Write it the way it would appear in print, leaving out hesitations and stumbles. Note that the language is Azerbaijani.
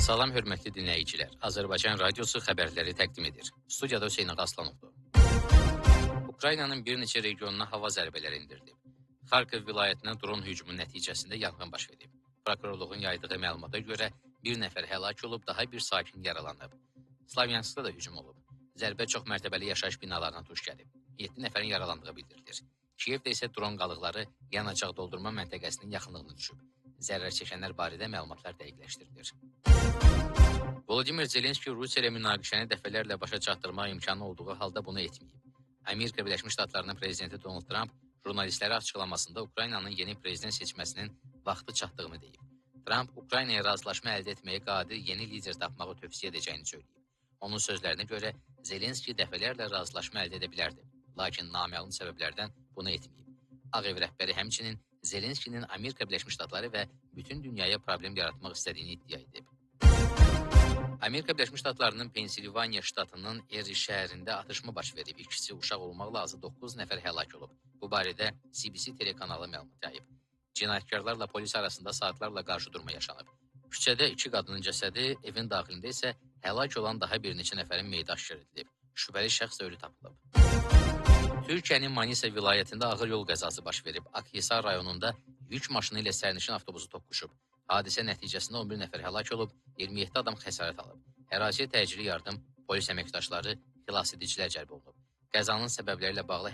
Salam hörmətli dinləyicilər. Azərbaycan Radiosu xəbərləri təqdim edir. Studiyada Hüseyn Ağaslanovdur. Ukraynanın bir neçə regionuna hava zərbələri indirdi. Xarkov vilayətinə dron hücumu nəticəsində yanğın baş verib. Prokurorluğun yaydığı məlumata görə bir nəfər həlak olub, daha bir sakin yaralanıb. Slavyanskda da hücum olub. Zərbə çox mərtəbəli yaşayış binalarına tuş gəlib. 7 nəfərin yaralandığı bildirilir. Kiyevdə isə dron qalıqları yanacaq doldurma məntəqəsinin yaxınlığına düşüb. Zərər çəkənlər barədə məlumatlar dəqiqləşdirilir. Volodimir Zelenski Rusiya ilə münaqişəni dəfələrlə başa çatdırmaq imkanı olduğu halda bunu etməyib. Amerika Birləşmiş Ştatlarının prezidenti Donald Trump jurnalistlərə açıqlamasında Ukraynanın yeni prezident seçməsinin vaxtı çatdığını deyib. Trump Ukraynaya razılaşma əldə etməyə qadir yeni lider tapmağı tövsiyə edəcəyini söyləyib. Onun sözlərinə görə Zelenski dəfələrlə razılaşma əldə edə bilərdi, lakin naməlum səbəblərdən bunu etməyib. Ağ Ev rəhbəri həmçinin Zelenskinin Amerika Birləşmiş Ştatları və bütün dünyaya problem yaratmaq istədiyini iddia edib. Amerika Birləşmiş Ştatlarının Pensilvaniya ştatının Eri şəhərində atışma baş verib. İkisi uşaq olmaqla azı 9 nəfər həlak olub. Bu barədə CBC telekanalı məlumat yayıb. Cinayətkarlarla polis arasında saatlarla qarşıdurma yaşanıb. Küçədə 2 qadının cəsədi, evin daxilində isə həlak olan daha bir neçə nəfərin meyidi aşkar edilib. Şübhəli şəxs ölü tapılıb. Türkiyənin Manisa vilayətində ağır yol qəzası baş verib. Akhisar rayonunda yük maşını ilə sərnişin avtobusu toqquşub. Hadisə nəticəsində 11 nəfər həlak olub, 27 adam xəsarət alıb. Əraziyə təcili yardım, polis əməkdaşları, xilasedicilər cəlb olunub. Qəzanın səbəbləri ilə bağlı